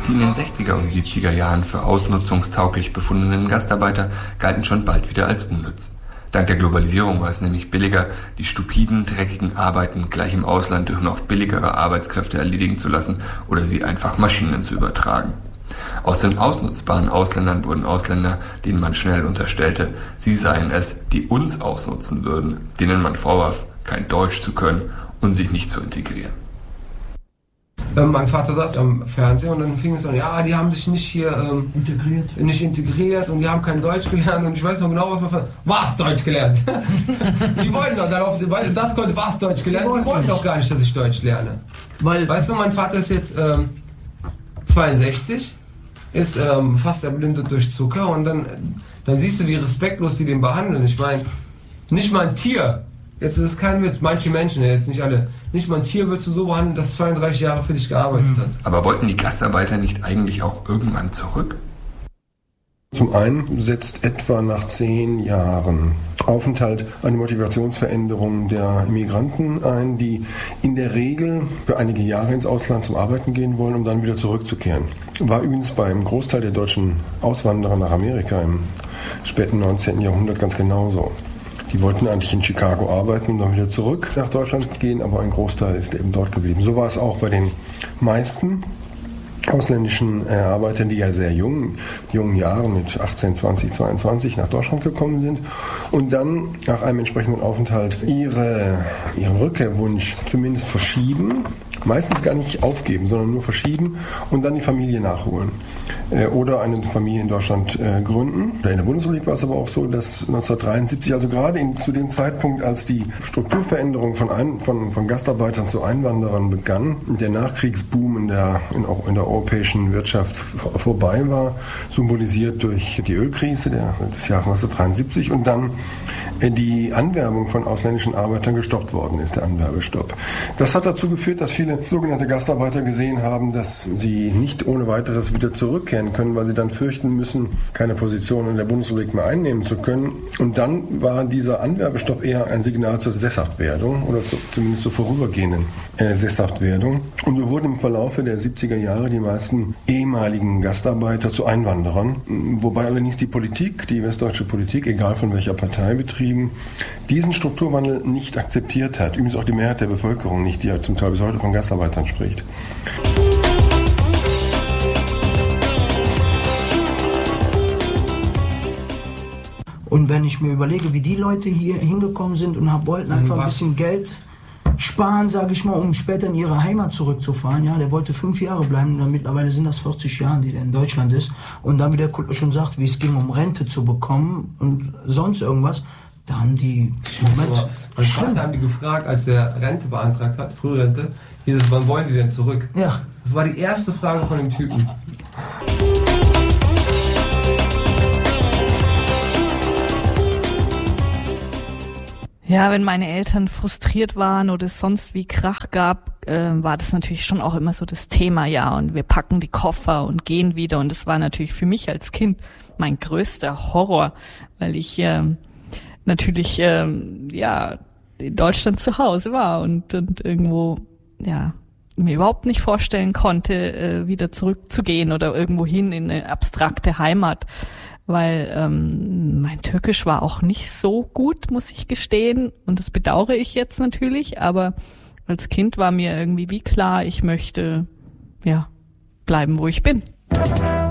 Die in den 60er und 70er Jahren für ausnutzungstauglich befundenen Gastarbeiter galten schon bald wieder als unnütz. Dank der Globalisierung war es nämlich billiger, die stupiden, dreckigen Arbeiten gleich im Ausland durch noch billigere Arbeitskräfte erledigen zu lassen oder sie einfach Maschinen zu übertragen. Aus den ausnutzbaren Ausländern wurden Ausländer, denen man schnell unterstellte, sie seien es, die uns ausnutzen würden, denen man vorwarf, kein Deutsch zu können und sich nicht zu integrieren. Mein Vater saß am Fernseher und dann fing es an, ja, die haben sich nicht hier nicht integriert und die haben kein Deutsch gelernt und ich weiß noch genau, was Deutsch gelernt. Die wollten doch darauf, das konnte was Deutsch gelernt, die wollten doch gar nicht, dass ich Deutsch lerne. Weißt du, mein Vater ist jetzt 62, ist fast erblindet durch Zucker und dann siehst du, wie respektlos die den behandeln. Ich meine, nicht mal ein Tier. Jetzt ist kein Witz, manche Menschen, jetzt nicht alle, nicht mal ein Tier würdest du so behandeln, das 32 Jahre für dich gearbeitet hat. Aber wollten die Gastarbeiter nicht eigentlich auch irgendwann zurück? Zum einen setzt etwa nach 10 Jahren Aufenthalt eine Motivationsveränderung der Immigranten ein, die in der Regel für einige Jahre ins Ausland zum Arbeiten gehen wollen, um dann wieder zurückzukehren. War übrigens beim Großteil der deutschen Auswanderer nach Amerika im späten 19. Jahrhundert ganz genauso. Die wollten eigentlich in Chicago arbeiten und dann wieder zurück nach Deutschland gehen, aber ein Großteil ist eben dort geblieben. So war es auch bei den meisten ausländischen Arbeitern, die ja sehr jungen Jahren mit 18, 20, 22 nach Deutschland gekommen sind und dann nach einem entsprechenden Aufenthalt ihren Rückkehrwunsch zumindest verschieben, meistens gar nicht aufgeben, sondern nur verschieben und dann die Familie nachholen. Oder eine Familie in Deutschland gründen. In der Bundesrepublik war es aber auch so, dass 1973, also gerade zu dem Zeitpunkt, als die Strukturveränderung von Gastarbeitern zu Einwanderern begann, der Nachkriegsboom in der europäischen Wirtschaft vorbei war, symbolisiert durch die Ölkrise des Jahres 1973 und dann die Anwerbung von ausländischen Arbeitern gestoppt worden ist, der Anwerbestopp. Das hat dazu geführt, dass viele sogenannte Gastarbeiter gesehen haben, dass sie nicht ohne weiteres wieder zurückkehren können, weil sie dann fürchten müssen, keine Position in der Bundesrepublik mehr einnehmen zu können. Und dann war dieser Anwerbestopp eher ein Signal zur Sesshaftwerdung oder zumindest zur vorübergehenden Sesshaftwerdung. Und so wurden im Verlaufe der 70er Jahre die meisten ehemaligen Gastarbeiter zu Einwanderern, wobei allerdings die westdeutsche Politik, egal von welcher Partei betrieben, diesen Strukturwandel nicht akzeptiert hat. Übrigens auch die Mehrheit der Bevölkerung nicht, die ja zum Teil bis heute von Gastarbeitern spricht. Und wenn ich mir überlege, wie die Leute hier hingekommen sind und wollten einfach ein bisschen Geld sparen, sage ich mal, um später in ihre Heimat zurückzufahren. Ja, der wollte 5 Jahre bleiben, dann mittlerweile sind das 40 Jahre, die der in Deutschland ist. Und dann, wie der Kuttler schon sagt, wie es ging, um Rente zu bekommen und sonst irgendwas, da haben die... Mein Vater haben die gefragt, als er Rente beantragt hat, Frührente, wann wollen Sie denn zurück? Ja. Das war die erste Frage von dem Typen. Ja, wenn meine Eltern frustriert waren oder es sonst wie Krach gab, war das natürlich schon auch immer so das Thema, ja, und wir packen die Koffer und gehen wieder. Und das war natürlich für mich als Kind mein größter Horror, weil ich natürlich in Deutschland zu Hause war und irgendwo mir überhaupt nicht vorstellen konnte, wieder zurückzugehen oder irgendwo hin in eine abstrakte Heimat, weil mein Türkisch war auch nicht so gut, muss ich gestehen, und das bedauere ich jetzt natürlich, aber als Kind war mir irgendwie wie klar, ich möchte bleiben, wo ich bin.